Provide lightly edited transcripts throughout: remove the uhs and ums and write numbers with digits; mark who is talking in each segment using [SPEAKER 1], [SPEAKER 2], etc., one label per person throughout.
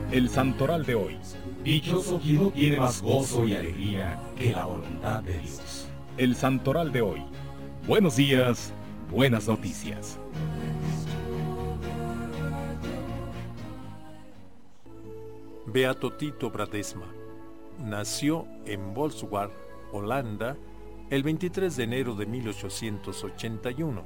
[SPEAKER 1] El santoral de hoy.
[SPEAKER 2] Dichoso quien no tiene más gozo y alegría que la voluntad de Dios.
[SPEAKER 1] El santoral de hoy. Buenos días, buenas noticias.
[SPEAKER 3] Beato Tito Bradesma nació en Bolsward, Holanda, el 23 de enero de 1881.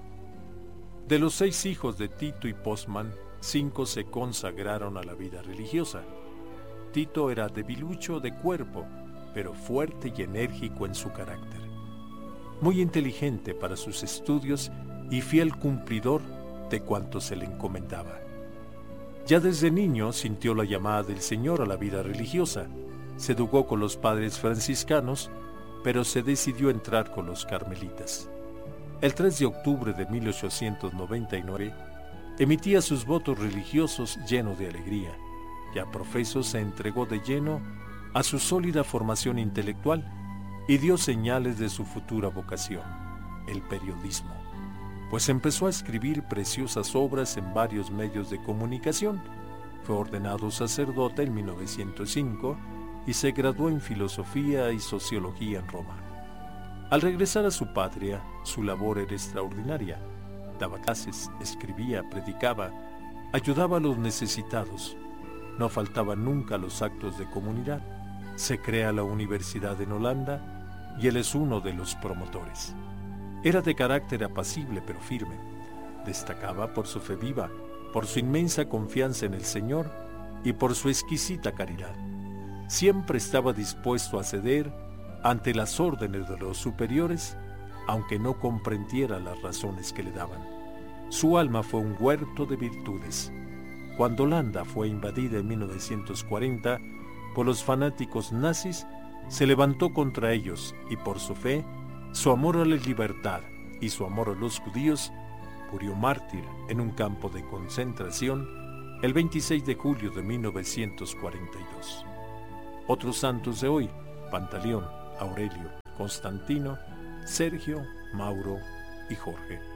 [SPEAKER 3] De los 6 hijos de Tito y Postman, 5 se consagraron a la vida religiosa. Tito era debilucho de cuerpo, pero fuerte y enérgico en su carácter. Muy inteligente para sus estudios y fiel cumplidor de cuanto se le encomendaba. Ya desde niño sintió la llamada del Señor a la vida religiosa. Se educó con los padres franciscanos, pero se decidió entrar con los carmelitas. El 3 de octubre de 1899, emitía sus votos religiosos lleno de alegría. Ya profeso se entregó de lleno a su sólida formación intelectual y dio señales de su futura vocación, el periodismo, pues empezó a escribir preciosas obras en varios medios de comunicación. Fue ordenado sacerdote en 1905 y se graduó en filosofía y sociología en Roma. Al regresar a su patria, su labor era extraordinaria. Daba clases, escribía, predicaba, ayudaba a los necesitados. No faltaban nunca los actos de comunidad. Se crea la universidad en Holanda y él es uno de los promotores. Era de carácter apacible pero firme. Destacaba por su fe viva, por su inmensa confianza en el Señor y por su exquisita caridad. Siempre estaba dispuesto a ceder ante las órdenes de los superiores, aunque no comprendiera las razones que le daban. Su alma fue un huerto de virtudes. Cuando Holanda fue invadida en 1940 por los fanáticos nazis, se levantó contra ellos y por su fe, su amor a la libertad y su amor a los judíos, murió mártir en un campo de concentración el 26 de julio de 1942. Otros santos de hoy: Pantaleón, Aurelio, Constantino, Sergio, Mauro y Jorge.